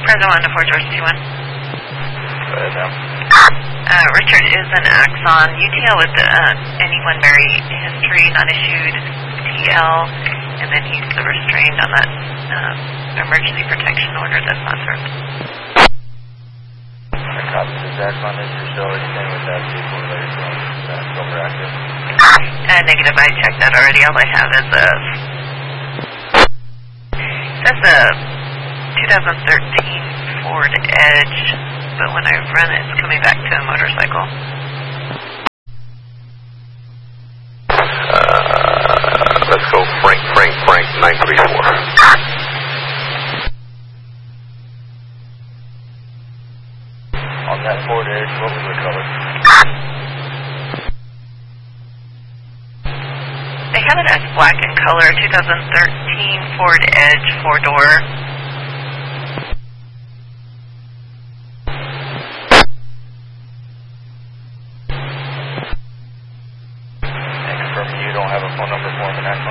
Present 1 to 4 George 2-1. Go ahead now. Richard is an Axon. UTL with anyone very history, not issued TL, and then he's the restrained on that emergency protection order that's not served. I copy this Axon. Is there still anything with that vehicle related to that silver active? Negative, I checked that already. All I have is that's a 2013 Ford Edge, but when I run it, it's coming back to a motorcycle. Let's go Frank 934. On that Ford Edge, what was the color? They have it as black in color, 2013 Ford Edge 4-door. And confirm you don't have a phone number for him in Axon?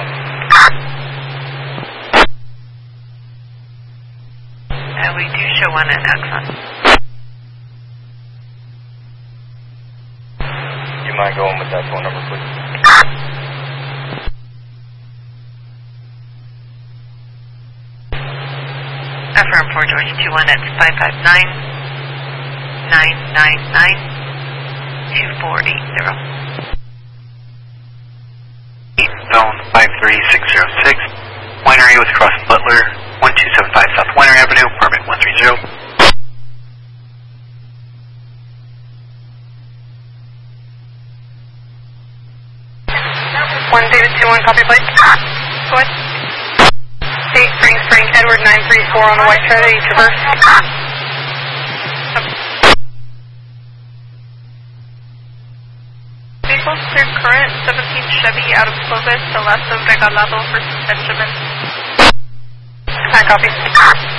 We do show one in Axon. You mind going with that phone number, please? Affirm 4 George 2-1, it's 559-999-2480. Zone 53606, Winery with Cross Butler, 1275 South Winery Avenue, apartment 130. David 2-1, copy plate. Go ahead. 8 Frank Edward 934 on the white Saturday, Traverse. Vehicles cleared current, 17 Chevy out of Clovis to left of Regalado versus Benjamin. I copy.